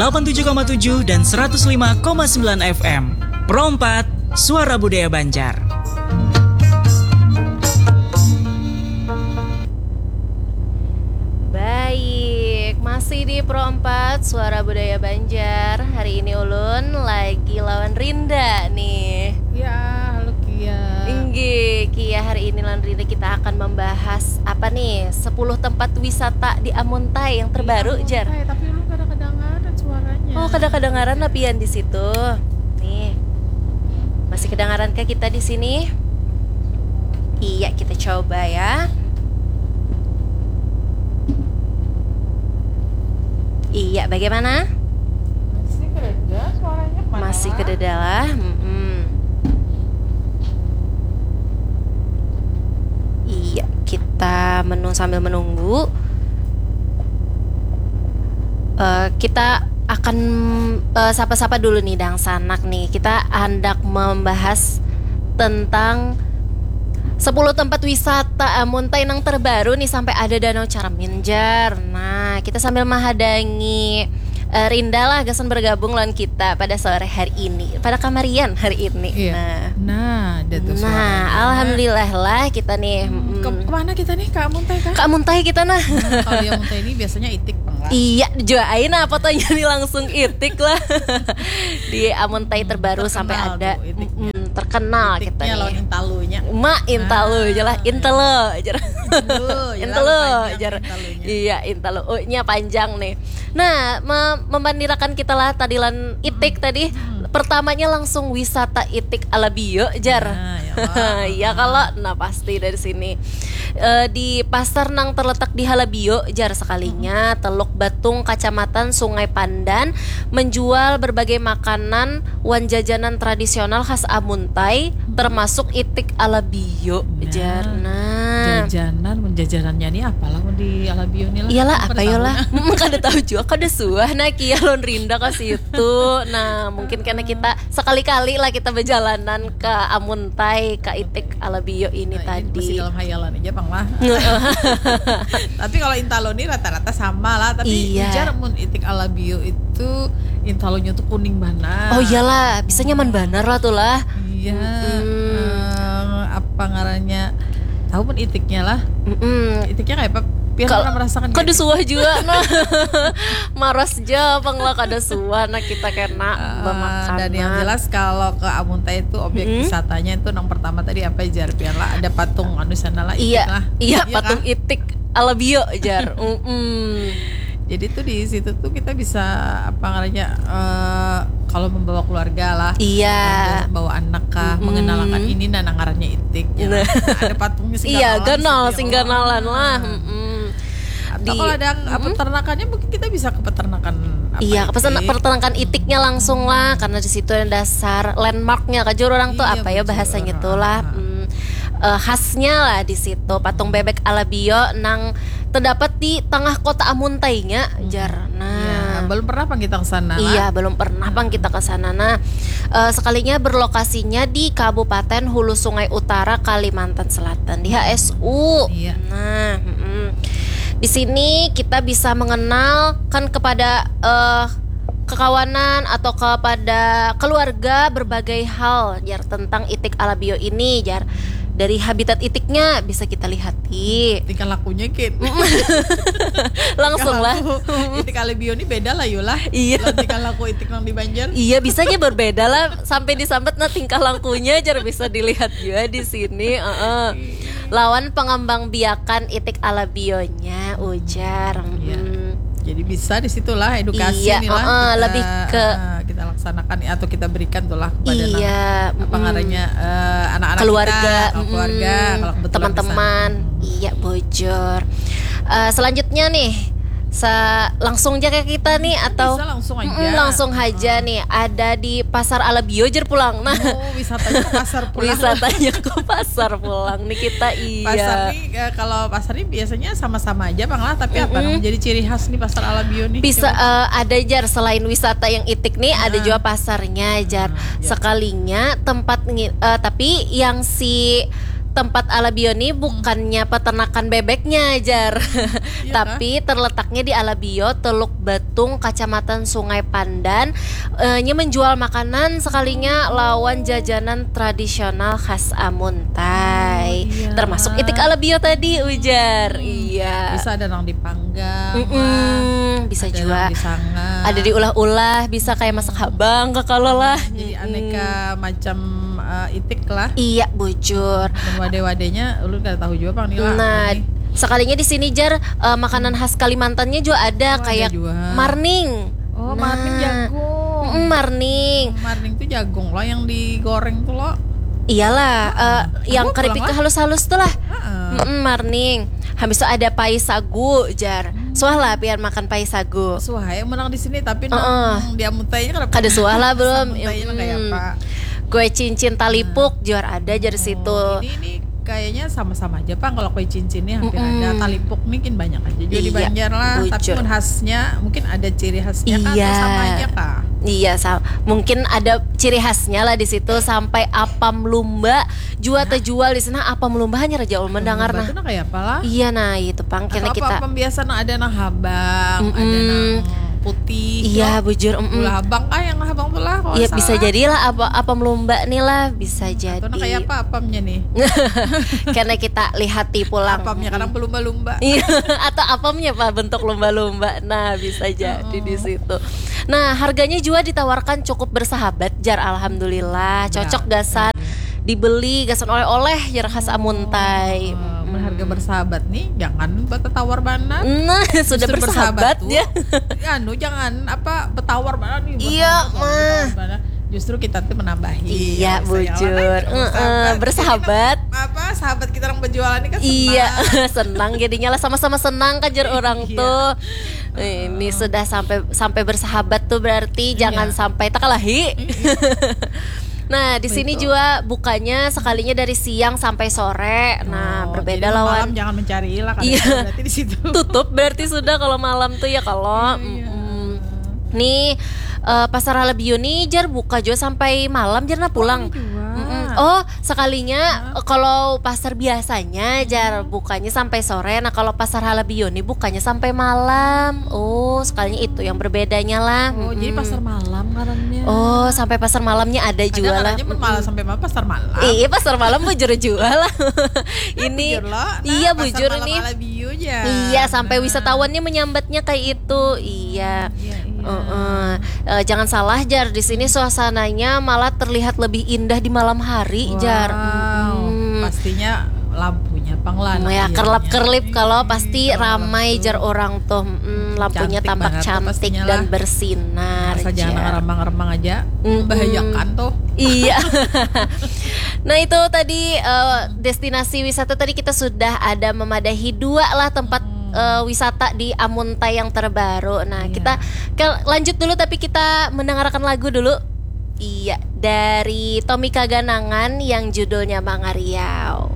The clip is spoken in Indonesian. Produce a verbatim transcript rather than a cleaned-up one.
delapan puluh tujuh koma tujuh dan seratus lima koma sembilan F M. Pro empat, Suara Budaya Banjar. Baik, masih di Pro empat, Suara Budaya Banjar. Hari ini Ulun lagi lawan Rinda nih. Ya, halo Kia. Inggi, Kia, hari ini lawan Rinda kita akan membahas apa nih? sepuluh tempat wisata di Amuntai yang terbaru, Amuntai, Jar. Tapi lu kadang-kadang suaranya. Oh, kadang-kadang lapian di situ. Nih. Masih kedengaran kah kita di sini? Iya, kita coba ya. Iya, bagaimana? Masih kerja suaranya mana? Masih kededalah. Mm-mm. Iya, kita menung sambil menunggu. Uh, kita akan uh, sapa-sapa dulu nih Dang Sanak nih. Kita hendak membahas tentang sepuluh tempat wisata Amuntai yang terbaru nih, sampai ada Danau Carminjar. Nah, kita sambil menghadang uh, Rinda lah gasan bergabung lawan kita pada sore hari ini, pada kamarian hari ini. Iya. Nah, Nah, ada tuh nah suaranya. alhamdulillah lah kita nih. Hmm, ke, mm, kemana kita nih? Kak Amuntai kan? Kak Amuntai kita nah. Nah, kalau di Amuntai ini biasanya itik penglah. Iya, juain apa fotonya nih langsung itik lah. Di Amuntai terbaru Terkenal sampai ada tuh itiknya. mm, terkenal kita Itiknya lawan nih. intalunya. Ma intalu Ah, jelah intelo jar. Intelu, Intelo panjang jar. intalunya. Iya, intelo U-nya panjang nih. Nah, mem- membandirakan kita lah tadi lan itik tadi. Pertamanya langsung wisata itik ala bio jar. Nah, ya Allah. Iya kalau nah pasti dari sini. E, di pasar nang terletak di Halabio jar sekalinya Teluk Batung Kecamatan Sungai Pandan menjual berbagai makanan wan jajanan tradisional khas Amuntai termasuk itik ala bio Nah, jar. Nah, Jajanan, menjajanannya nih apalah mau di Alabio nih lah. iyalah Aku apa pada tahu. yolah. Hmm, kada tahu juga kada suah nah Kia lon Rinda ke situ. Nah, mungkin karena kita sekali-kali lah kita berjalanan ke Amuntai, ke itik ala bio ini Nah, ini masih tadi. dalam hayalan aja Bang lah. Tapi kalau intalo nih rata-rata sama lah. Tapi Iya. ujar mun itik Alabio itu intalonya tuh kuning banget. Oh iyalah, bisa nyaman banar lah tuh lah. Iya. Mm-mm. eh, apa ngarannya? Tahu pun itiknya lah. Mm-mm. Itiknya kayak apa? Biar Kal- pernah merasakan Kada kayak suah juga nah. Maras aja lah kada suah nah kita kena Eh, bemakanan. dan yang jelas kalau ke Amuntai itu objek Mm-mm. wisatanya itu yang pertama tadi apa jar biar lah ada patung anu sana lah itik Iya, lah. iya Iya patung kah? itik ala bio jar. Mm-mm. Jadi tuh di situ tuh kita bisa apa namanya eh, kalau membawa keluarga lah, Iya. eh, bawa anak kah, Mm-mm. mengenalkan ini nah ngarannya itik. Ya. Nah. Ada patungnya Iya, singganalan ganal di situ, ya singganalan Allah. lah. Mm-mm. Atau Di- kalau ada Mm-mm. peternakannya mungkin kita bisa ke peternakan apa Iya, itik. pesan peternakan itiknya langsung lah karena di situ ada dasar landmarknya kajur orang tuh Iya, apa ya betul. bahasanya tuh lah. Hmm, eh, khasnya lah di situ patung bebek ala bio nang terdapat di tengah kota Amuntainya jar. Iya, Nah, belum pernah apa kita ke sana lah. iya, belum pernah bang kita ke sana. Nah, eh, sekalinya berlokasinya di Kabupaten Hulu Sungai Utara, Kalimantan Selatan di H S U. Iya. Nah, mm-mm. Di sini kita bisa mengenalkan kepada eh, kekawanan atau kepada keluarga berbagai hal jar tentang itik ala bio ini jar. Dari habitat itiknya bisa kita lihat di Tingkah lakunya kit. langsung lah. Itik Alabio ini beda lah yulah. Iya. Lah tingkah laku itik nang di Banjar. Iya bisanya berbeda lah sampai disambet nah tingkah lakunya jar bisa dilihat juga di sini. Heeh. Lawan pengembang biakan itik ala bionya ujar. Iya. Mm. Jadi bisa disitulah edukasi Iya, nih lah. uh-uh, kita, lebih ke- uh, kita laksanakan atau kita berikan tuh lah kepada nang- Iya, apa mm. ngarannya uh, anak-anak keluarga, kita, kalau keluarga, mm, kalau kebetulan teman-teman. bisa. Iya bojor. Eh, selanjutnya nih, sa langsung aja ke kita nih atau Bisa langsung aja. Mm-mm, langsung aja nih ada di pasar ala biojer pulang. Nah, Oh, wisatanya ke pasar pulang. wisatanya ke pasar pulang nih kita iya. Pasar nih eh, kalau pasar ini biasanya sama-sama aja Bang lah, tapi apa Mm-mm. yang menjadi ciri khas nih pasar Alabio nih? Bisa Coba. eh, ada jar selain wisata yang itik nih ada Ah. juga pasarnya jar Ah, ya. sekalinya tempat ngi- eh, tapi yang si tempat Alabio nih bukannya peternakan bebeknya Jar. Iya, Tapi terletaknya di Alabio, Teluk Betung, Kecamatan Sungai Pandan. E, nya menjual makanan sekalinya lawan jajanan tradisional khas Amuntai. Oh, iya. Termasuk itik Alabio tadi Ujar. Iya. Bisa ada nang dipanggang, Mm-mm, bisa ada juga. nang disangga. Ada diulah-ulah, bisa kayak masak habang kalau lah. Jadi aneka macam uh, itik lah. Iya, bujur. Dan wade-wadenya lu gak tahu juga Bang Nila. Nah, Ini. sekalinya di sini Jar, uh, makanan khas Kalimantannya juga ada Oh, kayak ada juga. marning. Oh, Nah, marning jagung. mm, marning. Marning tuh jagung loh yang digoreng tuh loh. Iyalah, uh, yang Aku pulang keripiknya lah. halus-halus tuh lah. Heeh. Mm-mm, marning. Habis itu ada pai sagu, Jar. Suah lah biar makan pai sagu. Suhai menang di sini tapi Heeh. nang dia mutainya kenapa? Kada suah lah belum. Mutainya kayak Mm. apa? Kue cincin talipuk juar ada Jar situ. Oh, ini, ini kayaknya sama-sama aja Pak kalau kue cincinnya hampir Mm-mm. ada, talipuk mungkin banyak aja juga di Iya, Banjar lah, tapi bujur. pun khasnya mungkin ada ciri khasnya kan Iya. atau sama aja Kak? Iya, sa- mungkin ada ciri khasnya lah di situ sampai apam lumba jual terjual di sana apam lumba hanya Raja Ul mendengar nah. Itu nah kayak apa lah? Iya nah itu pang Atau karena kita apa pembiasa nah ada nang habang, ada Mm-mm. nang putih. iya tuh. bujur mm-mm. Gula habang kah yang habang tuh lah kalau Iya nggak bisa salah. jadilah apa apam lumba nih lah bisa Atau jadi. nah kayak apa apamnya nih? Karena kita lihati pulang. Apamnya kadang belumba-lumba. Iya, atau apamnya Pak bentuk lumba-lumba. Nah, bisa jadi di situ. Nah, harganya juga ditawarkan cukup bersahabat Jar alhamdulillah. Cocok gasan dibeli gasan oleh-oleh Jar khas Amuntai. Eh, harga bersahabat nih, jangan bertawar banget. Nah, sudah Justru bersahabat tuh, ya. anu jangan apa bertawar banget nih. Iya, bersahabat, mah. bertawar banget. Justru kita tuh menambahi. Iya, ya, bujur. sayang, Eh, bersahabat. eh, bersahabat. Kita, apa sahabat kita orang penjualan ini kan Iya, senang. senang jadinya lah sama-sama senang kan Jar orang Iya. tuh. Ini sudah sampai sampai bersahabat tuh berarti jangan Iya. sampai takalahi. Nah, di sini Betul. juga bukanya sekalinya dari siang sampai sore. Nah, Oh, berbeda jadi lawan malam jangan mencari ilah kan. Iya. Berarti di situ. tutup berarti sudah kalau malam tuh ya kalau Iya. mm, nih eh, pasar Alabio nih Jar buka juga sampai malam Jar nah pulang. Mm-mm. Oh, sekalinya eh, kalau pasar biasanya Jar bukanya sampai sore. Nah, kalau pasar Halabio nih bukanya sampai malam. Oh, sekalinya itu yang berbedanya lah. Oh, jadi Mm-mm. pasar malam karena. Oh, sampai pasar malamnya ada juga lah. Kadang-kadangnya pun malah sampai malam pasar malam. Iya, pasar malam bujur jual lah. Ini Bujur loh. Nah, iya pasar bujur malam ini. Alabio aja. Iya, sampai Nah. wisatawannya menyambatnya kayak itu. Iya. Iya, iya. Heeh. Eh, jangan salah Jar, di sini suasananya malah terlihat lebih indah di malam hari Jar. Wow, Mm. pastinya lampunya panglan. Ya kerlap-kerlip kalau pasti Kalau ramai malam Jar tuh. orang tuh. Mm, lampunya Cantik tampak banget tuh cantik pastinya dan lah. bersinar. Asal jangan Jar. ngeremang-remang aja, Mm-mm. membahayakan tuh. Iya. Nah itu tadi eh, destinasi wisata tadi kita sudah ada memadahi dua lah tempat eh, wisata di Amuntai yang terbaru. Nah Iya. kita ke- lanjut dulu tapi kita mendengarkan lagu dulu. Iya dari Tommy Kaganangan yang judulnya Mangariau.